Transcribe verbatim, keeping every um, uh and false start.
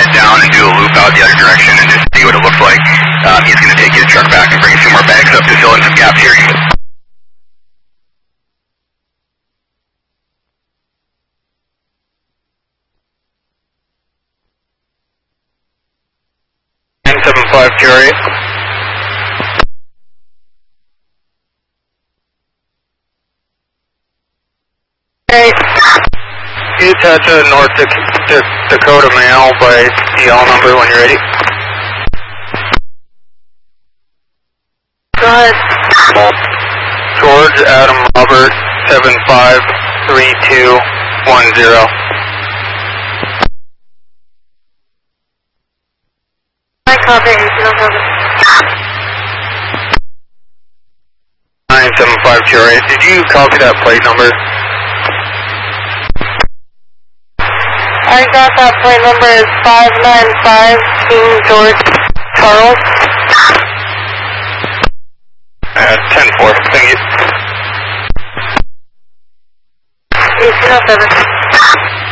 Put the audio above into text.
head down and do a loop out the other direction and just see what it looks like. Um, he's going to take his truck back and bring a few more bags up to fill in some gaps here. nine seven five, Jerry. Hey. You attach a North Dakota mail by D L number when you're ready. Go ahead. George Adam Robert seven five three two one zero. I copy eighteen oh seven. nine seven five, Jerry. Did you copy that plate number? I got that plate number is five nine five King George Charles. Uh, ten four, thank you. eighteen oh seven.